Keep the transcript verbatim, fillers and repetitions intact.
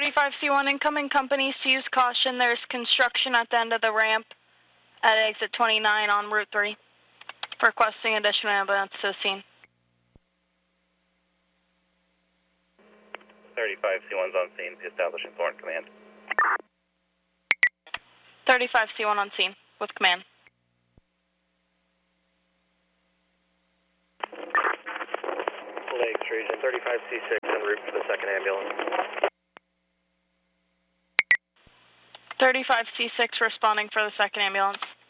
thirty-five C one incoming, companies to use caution. There's construction at the end of the ramp at exit twenty-nine on Route three. Requesting additional ambulance to the scene. thirty-five C one's on scene, establishing Thorn command. thirty-five C one on scene, with command. Lakes region, thirty-five C six en route for the second ambulance. thirty-five C six responding for the second ambulance.